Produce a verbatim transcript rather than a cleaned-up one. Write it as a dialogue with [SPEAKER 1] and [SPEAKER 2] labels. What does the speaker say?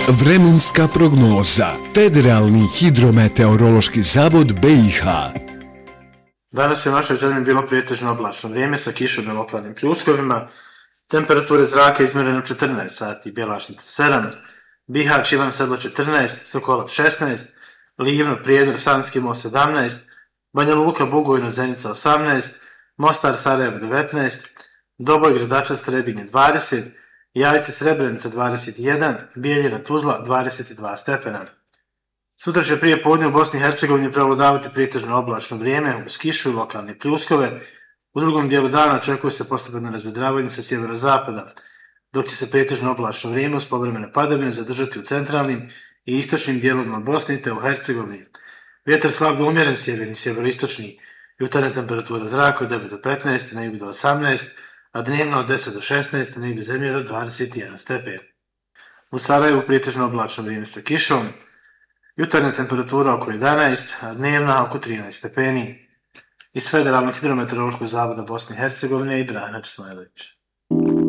[SPEAKER 1] Vremenska prognoza. Federalni hidrometeorološki zavod B i H.
[SPEAKER 2] Danas je u našoj zemlji bilo pretežno oblačno vrijeme sa kišom i lokalnim pljuskovima. Temperature zraka izmjerene u četrnaest sati, Bjelašnica sedam, Bihać, Ivan Sedlo četrnaest, Sokolac šesnaest, Livno, Prijedor, Sanski most sedamnaest, Banja Luka, Bugojno, Zenica osamnaest, Mostar, Sarajevo devetnaest, Doboj, Gradačac, Trebinje dvadeset, Jajce, Srebrenica dvadeset jedan, Bijeljina, Tuzla dvadeset dva stepena. Sutra će prije podne u Bosni i Hercegovini prevladavati pretežno oblačno vrijeme uz kišu i lokalne pljuskove. U drugom dijelu dana očekuje se postepeno razvedravanje sa sjeverozapada, dok će se pretežno oblačno vrijeme uz povremene padavine zadržati u centralnim i istočnim dijelovima Bosne te u Hercegovini. Vjetar slab do umjeren sjeverni, sjeveroistočni, jutarnja temperatura zraka od devet do petnaest, na jugu do osamnaest, a dnevno od deset do šesnaest, na jugu zemlje do dvadeset jedan stepen. U Sarajevu pretežno oblačno vrijeme sa kišom, jutarnja temperatura oko jedanaest, a dnevna oko trinaest stepeni. Iz Federalnog hidrometeorološkog zavoda Bosne i Hercegovine i Brana Čismajlović.